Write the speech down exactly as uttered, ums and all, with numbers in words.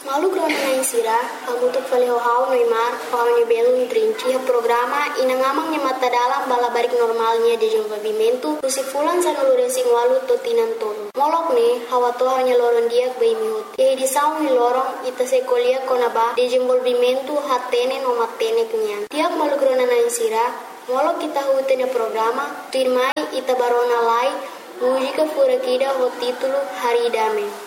Malu krona na insira, hamutuk faleho hau Neymar, hau belum trinci programa inangamang nya mata dalam balabarik normalnya de desenvolvimento, kusifulan sanulure sing walu totinan tolo. Molok ne, hawa toha nya loron diak bay mihut. Ye di saung ni lorong ita sekolia konaba desenvolvimento hatene no matene kenyan. Tiak malu krona na insira, molok kita hutene programa, firmai ita barona lai, mujika furakida ho titulo Hari Dame.